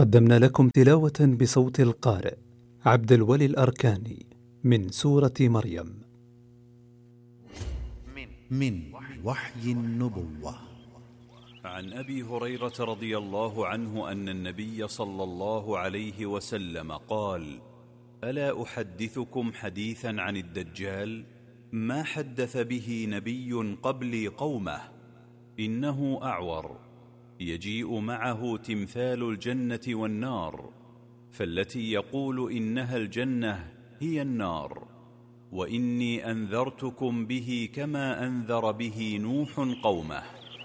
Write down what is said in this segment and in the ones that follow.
قدمنا لكم تلاوة بصوت القارئ عبد الولي الأركاني من سورة مريم. من وحي النبوة. عن أبي هريرة رضي الله عنه أن النبي صلى الله عليه وسلم قال: ألا أحدثكم حديثا عن الدجال ما حدث به نبي قبلي قومه؟ إنه أعور، يجيء معه تمثال الجنة والنار، فالتي يقول إنها الجنة هي النار، وإني أنذرتكم به كما أنذر به نوح قومه.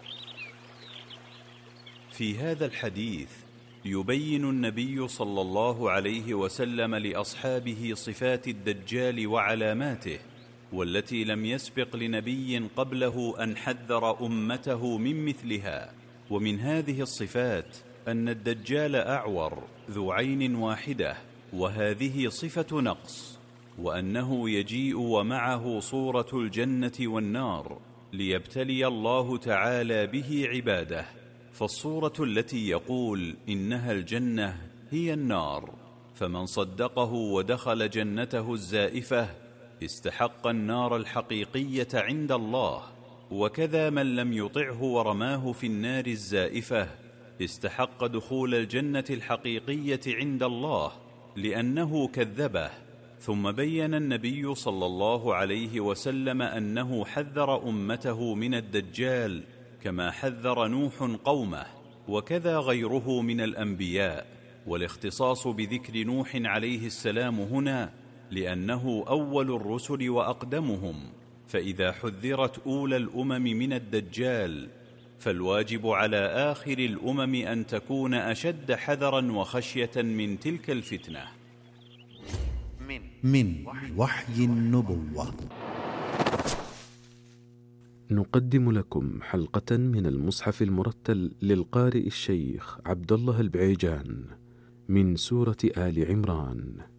في هذا الحديث يبين النبي صلى الله عليه وسلم لأصحابه صفات الدجال وعلاماته، والتي لم يسبق لنبي قبله أن حذر أمته من مثلها. ومن هذه الصفات أن الدجال أعور ذو عين واحدة، وهذه صفة نقص، وأنه يجيء ومعه صورة الجنة والنار ليبتلي الله تعالى به عباده. فالصورة التي يقول إنها الجنة هي النار، فمن صدقه ودخل جنته الزائفة استحق النار الحقيقية عند الله، وكذا من لم يطعه ورماه في النار الزائفة استحق دخول الجنة الحقيقية عند الله لأنه كذبه. ثم بين النبي صلى الله عليه وسلم أنه حذر أمته من الدجال كما حذر نوح قومه، وكذا غيره من الأنبياء، والاختصاص بذكر نوح عليه السلام هنا لأنه أول الرسل وأقدمهم، فإذا حذرت أولى الأمم من الدجال فالواجب على آخر الأمم أن تكون أشد حذرا وخشية من تلك الفتنة. من وحي النبوة. نقدم لكم حلقة من المصحف المرتل للقارئ الشيخ عبد الله البعيجان من سورة آل عمران.